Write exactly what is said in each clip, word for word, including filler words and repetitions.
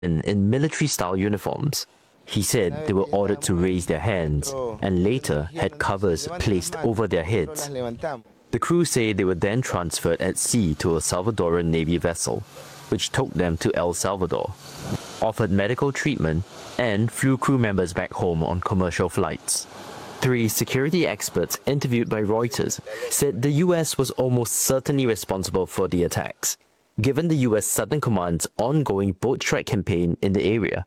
in, in military-style uniforms. He said they were ordered to raise their hands and later had covers placed over their heads. The crew say they were then transferred at sea to a Salvadoran Navy vessel, which took them to El Salvador, offered medical treatment, and flew crew members back home on commercial flights. Three security experts interviewed by Reuters said the U S was almost certainly responsible for the attacks, given the U S Southern Command's ongoing boat strike campaign in the area.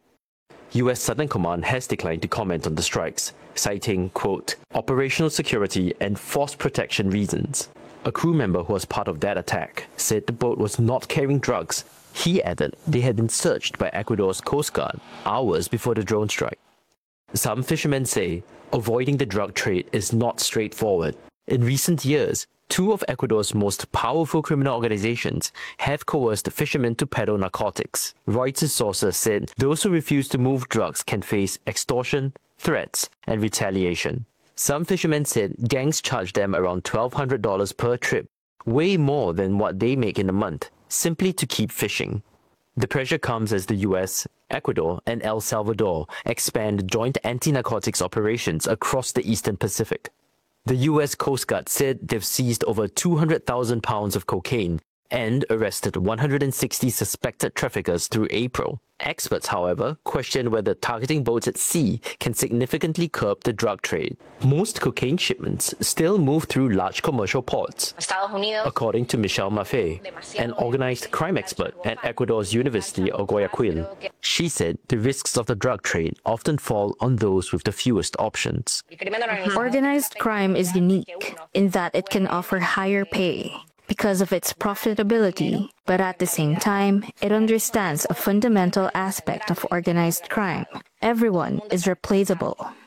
U S Southern Command has declined to comment on the strikes, citing, quote, operational security and force protection reasons. A crew member who was part of that attack said the boat was not carrying drugs. He added they had been searched by Ecuador's Coast Guard hours before the drone strike. Some fishermen say avoiding the drug trade is not straightforward. In recent years, two of Ecuador's most powerful criminal organizations have coerced fishermen to peddle narcotics. Reuters sources said those who refuse to move drugs can face extortion, threats, and retaliation. Some fishermen said gangs charge them around twelve hundred dollars per trip, way more than what they make in a month, simply to keep fishing. The pressure comes as the U S, Ecuador, and El Salvador expand joint anti-narcotics operations across the Eastern Pacific. The U S Coast Guard said they've seized over two hundred thousand pounds of cocaine and arrested one hundred sixty suspected traffickers through April. Experts, however, question whether targeting boats at sea can significantly curb the drug trade. Most cocaine shipments still move through large commercial ports, according to Michelle Maffei, an organized crime expert at Ecuador's University of Guayaquil. She said the risks of the drug trade often fall on those with the fewest options. Organized crime is unique in that it can offer higher pay because of its profitability, but at the same time, it understands a fundamental aspect of organized crime. Everyone is replaceable.